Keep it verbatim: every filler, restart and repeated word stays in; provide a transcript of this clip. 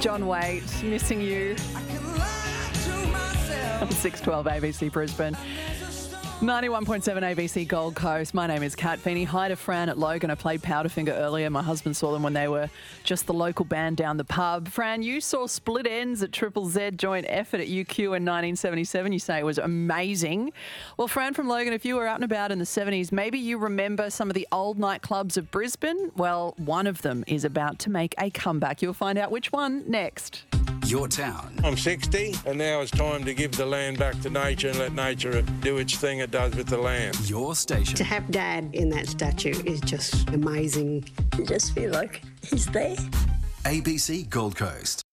John Waite, missing you. On six twelve A B C Brisbane. ninety-one point seven A B C Gold Coast. My name is Kat Feeney. Hi to Fran at Logan. I played Powderfinger earlier. My husband saw them when they were just the local band down the pub. Fran, you saw Split Ends at Triple Z joint effort at U Q in nineteen seventy-seven. You say it was amazing. Well, Fran from Logan, if you were out and about in the seventies, maybe you remember some of the old nightclubs of Brisbane. Well, one of them is about to make a comeback. You'll find out which one next. Your town. I'm sixty and now it's time to give the land back to nature and let nature do its thing it does with the land. Your station. To have Dad in that statue is just amazing. You just feel like he's there. A B C Gold Coast.